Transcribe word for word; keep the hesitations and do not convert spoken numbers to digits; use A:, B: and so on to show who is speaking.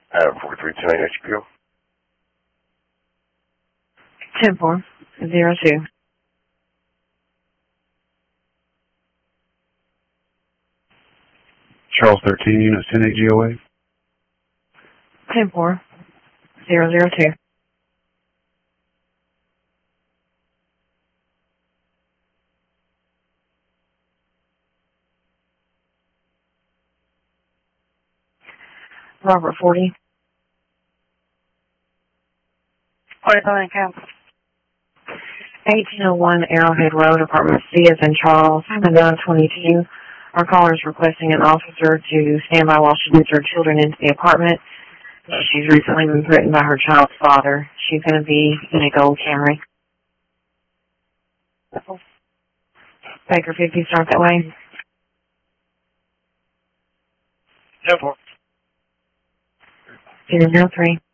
A: Uh, four three two nine H P O.
B: ten four zero two.
C: Charles thirteen, a ten eight G O A.
B: ten four zero zero two. Robert forty.
D: forty-seven Camp.
B: eighteen oh one Arrowhead Road, Apartment C is in Charles, nine twenty-two. Our caller is requesting an officer to stand by while she moves her children into the apartment. She's recently been threatened by her child's father. She's going to be in a gold Camry. Baker fifty, start that way.
A: ten four.
B: zero zero three.